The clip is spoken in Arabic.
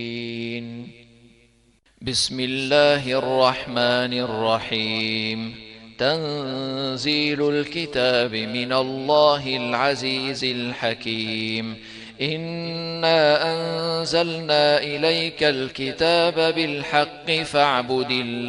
بسم الله الرحمن الرحيم. تنزيل الكتاب من الله العزيز الحكيم. إنا أنزلنا إليك الكتاب بالحق فاعبد الله